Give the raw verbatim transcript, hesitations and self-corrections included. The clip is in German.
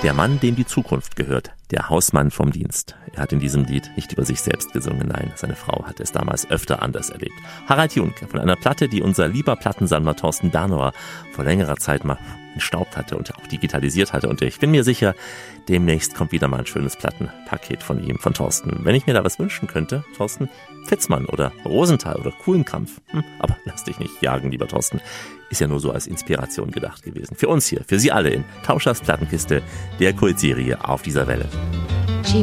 Der Mann, dem die Zukunft gehört, der Hausmann vom Dienst. Er hat in diesem Lied nicht über sich selbst gesungen, nein, seine Frau hat es damals öfter anders erlebt. Harald Junke von einer Platte, die unser lieber Plattensammler Thorsten Bernauer vor längerer Zeit mal entstaubt hatte und auch digitalisiert hatte. Und ich bin mir sicher, demnächst kommt wieder mal ein schönes Plattenpaket von ihm, von Thorsten. Wenn ich mir da was wünschen könnte, Thorsten, Fitzmann oder Rosenthal oder Kuhlenkampf. Hm, aber lass dich nicht jagen, lieber Thorsten. Ist ja nur so als Inspiration gedacht gewesen. Für uns hier, für Sie alle in Tauschers Plattenkiste, der Kultserie Auf dieser Welle.